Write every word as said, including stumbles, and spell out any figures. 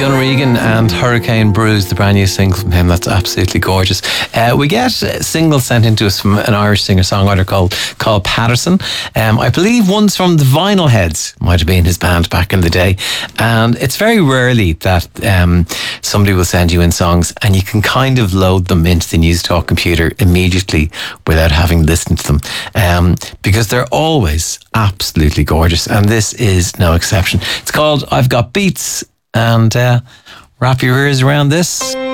Fionn Regan and Hurricane Bruise, the brand new single from him. That's absolutely gorgeous. Uh, we get singles sent into us from an Irish singer-songwriter called Carl Patterson. Um, I believe one's from the Vinyl Heads, might have been his band back in the day. And it's very rarely that um, somebody will send you in songs and you can kind of load them into the News Talk computer immediately without having listened to them. Um, because they're always absolutely gorgeous. And this is no exception. It's called I've Got Beats. And uh, wrap your ears around this.